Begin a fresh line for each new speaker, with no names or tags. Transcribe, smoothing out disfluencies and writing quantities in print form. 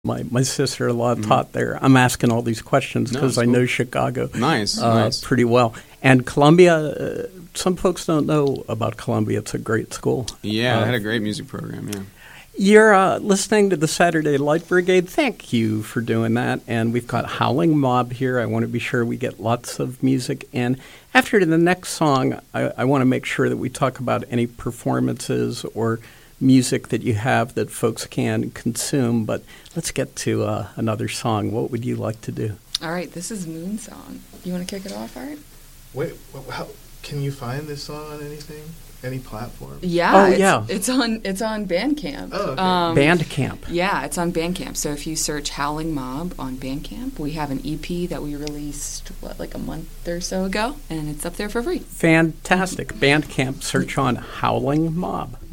My sister-in-law taught there. I'm asking all these questions because I know Chicago pretty well. And Columbia, some folks don't know about Columbia. It's a great school.
Yeah, I had a great music program, yeah.
You're listening to the Saturday Light Brigade. Thank you for doing that. And we've got Howling Mob here. I want to be sure we get lots of music in. After the next song, I want to make sure that we talk about any performances or music that you have that folks can consume. But let's get to another song. What would you like to do?
All right, this is Moon Song. You want to kick it off, Art?
Wait, how can you find this song on anything? Any platform?
Yeah, it's on Bandcamp.
Oh, okay.
Bandcamp.
Yeah, it's on Bandcamp. So if you search Howling Mob on Bandcamp, we have an EP that we released like a month or so ago, and it's up there for free.
Fantastic. Bandcamp, search on Howling Mob.